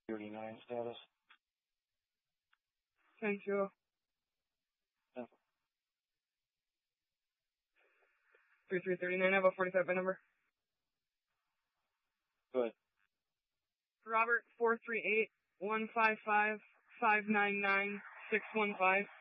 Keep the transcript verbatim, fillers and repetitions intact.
thirty-nine status. Thank you. Yeah. three three three nine, I have a forty-five by number. Go ahead. Robert, four three eight, one five five, five nine nine, six one five.